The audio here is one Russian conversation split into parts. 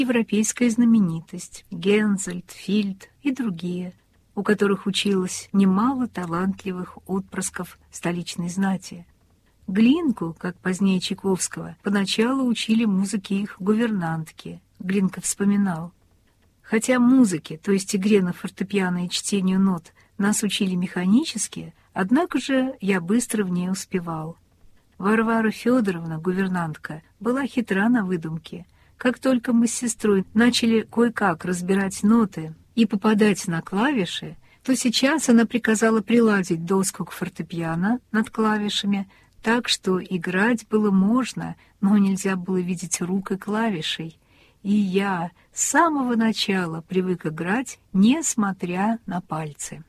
европейская знаменитость Гензельд, Фильд и другие, у которых училось немало талантливых отпрысков столичной знати. Глинку, как позднее Чайковского, поначалу учили музыке их гувернантки. Глинка вспоминал: «Хотя музыке, то есть игре на фортепиано и чтению нот, нас учили механически, однако же я быстро в ней успевал. Варвара Федоровна, гувернантка, была хитра на выдумке. Как только мы с сестрой начали кое-как разбирать ноты и попадать на клавиши, то сейчас она приказала приладить доску к фортепиано над клавишами, так что играть было можно, но нельзя было видеть рук и клавишей. И я с самого начала привык играть, несмотря на пальцы».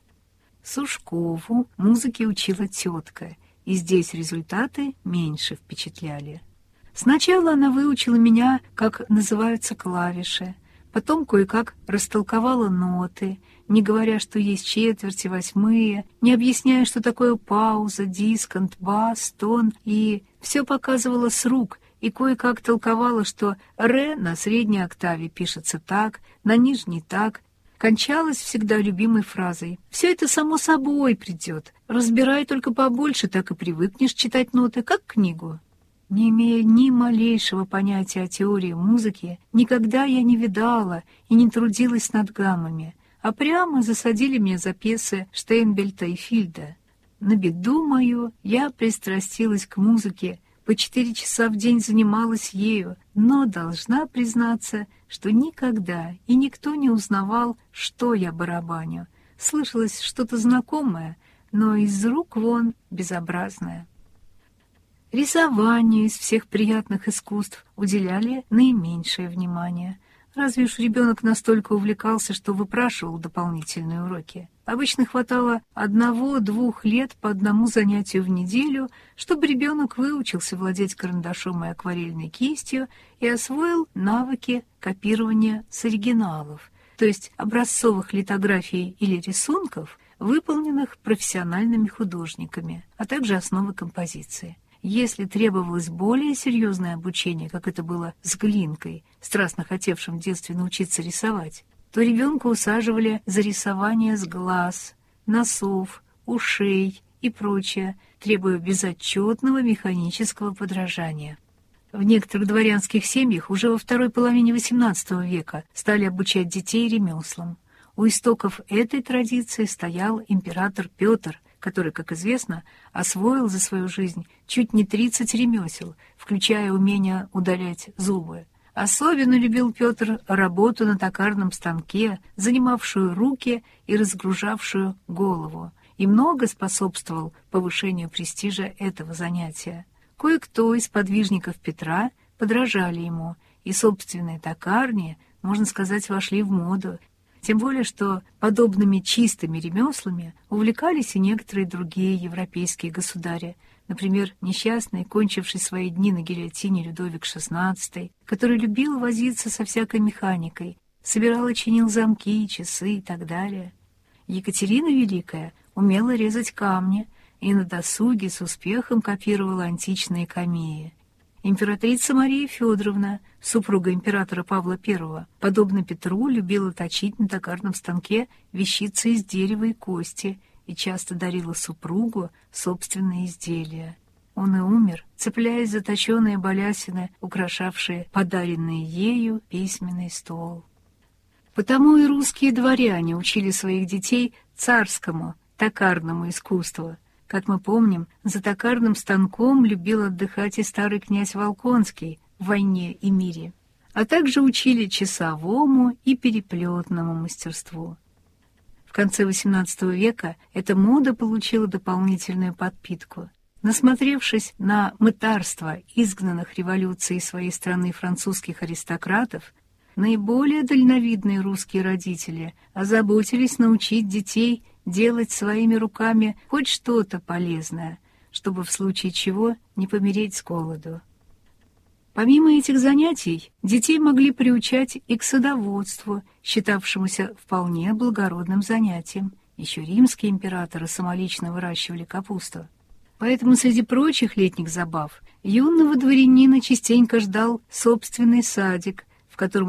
Сушкову музыке учила тетка, и здесь результаты меньше впечатляли. Сначала она выучила меня, как называются клавиши, потом кое-как растолковала ноты, не говоря, что есть четверти, восьмые, не объясняя, что такое пауза, дисконт, бас, тон, и все показывала с рук, и кое-как толковала, что «ре» на средней октаве пишется так, на нижней так. Кончалась всегда любимой фразой: «Все это само собой придет, разбирай только побольше, так и привыкнешь читать ноты, как книгу». Не имея ни малейшего понятия о теории музыки, никогда я не видала и не трудилась над гаммами, а прямо засадили меня за пьесы Штейнбельта и Фильда. На беду мою я пристрастилась к музыке, по 4 часа в день занималась ею, но должна признаться, что никогда и никто не узнавал, что я барабаню. Слышалось что-то знакомое, но из рук вон безобразное. Рисованию из всех приятных искусств уделяли наименьшее внимание. Разве уж ребенок настолько увлекался, что выпрашивал дополнительные уроки. Обычно хватало 1-2 лет по одному занятию в неделю, чтобы ребенок выучился владеть карандашом и акварельной кистью и освоил навыки копирования с оригиналов, то есть образцовых литографий или рисунков, выполненных профессиональными художниками, а также основы композиции. Если требовалось более серьезное обучение, как это было с Глинкой, страстно хотевшим в детстве научиться рисовать, то ребенка усаживали за рисование с глаз, носов, ушей и прочее, требуя безотчетного механического подражания. В некоторых дворянских семьях уже во второй половине XVIII века стали обучать детей ремеслам. У истоков этой традиции стоял император Петр, который, как известно, освоил за свою жизнь чуть не 30 ремесел, включая умение удалять зубы. Особенно любил Петр работу на токарном станке, занимавшую руки и разгружавшую голову, и много способствовал повышению престижа этого занятия. Кое-кто из подвижников Петра подражали ему, и собственные токарни, можно сказать, вошли в моду, тем более что подобными чистыми ремеслами увлекались и некоторые другие европейские государи, например, несчастный, кончивший свои дни на гильотине Людовик XVI, который любил возиться со всякой механикой, собирал и чинил замки, часы и так далее. Екатерина Великая умела резать камни и на досуге с успехом копировала античные камеи. Императрица Мария Федоровна, супруга императора Павла I, подобно Петру, любила точить на токарном станке вещицы из дерева и кости и часто дарила супругу собственные изделия. Он и умер, цепляясь за точеные балясины, украшавшие подаренный ею письменный стол. Потому и русские дворяне учили своих детей царскому токарному искусству. Как мы помним, за токарным станком любил отдыхать и старый князь Волконский в «Войне и мире», а также учили часовому и переплетному мастерству. В конце XVIII века эта мода получила дополнительную подпитку. Насмотревшись на мытарство изгнанных революцией своей страны французских аристократов, наиболее дальновидные русские родители озаботились научить детей делать своими руками хоть что-то полезное, чтобы в случае чего не помереть с голоду. Помимо этих занятий, детей могли приучать и к садоводству, считавшемуся вполне благородным занятием. Еще римские императоры самолично выращивали капусту. Поэтому среди прочих летних забав юного дворянина частенько ждал собственный садик, в котором